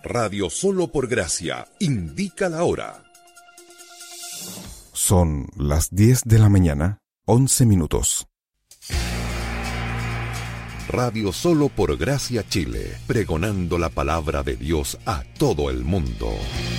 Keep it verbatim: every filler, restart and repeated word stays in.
Radio Solo por Gracia indica la hora. Son las diez de la mañana, once minutos. Radio Solo por Gracia Chile, pregonando la palabra de Dios a todo el mundo.